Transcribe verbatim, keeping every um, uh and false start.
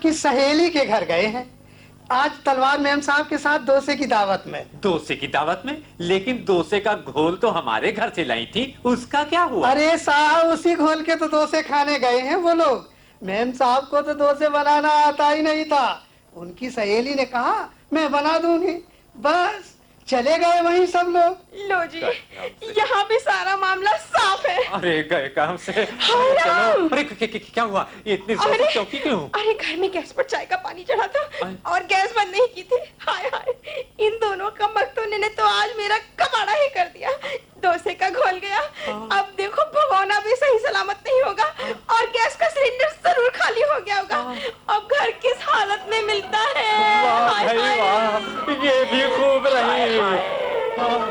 आपकी सहेली के घर गए हैं। आज तलवार मेम साहब के साथ डोसे की दावत में। डोसे की दावत में? लेकिन डोसे का घोल तो हमारे घर से लाई थी, उसका क्या हुआ? अरे साहब, उसी घोल के तो डोसे खाने गए हैं वो लोग। मेम साहब को तो डोसे बनाना आता ही नहीं था। उनकी सहेली ने कहा मैं बना दूंगी, बस चले गए वहीं सब लोग। लो जी, यहाँ भी सारा मामला साफ है। अरे गए काम से। चलो। अरे क्या हुआ? ये इतनी जोर से चौंकी क्यों? अरे घर में गैस पर चाय का पानी चढ़ा था और गैस बंद नहीं की थी। हाय हाय, इन दोनों कमबख्तों ने तो आज मेरा कबाड़ा ही कर दिया। डोसे का घोल गया, अब देखो भगोना भी सही सलामत नहीं होगा और गैस का सिलेंडर जरूर खाली हो गया होगा। अब घर किस हालत में मिलता है? वाह भाई वाह, ये भी खूब रही।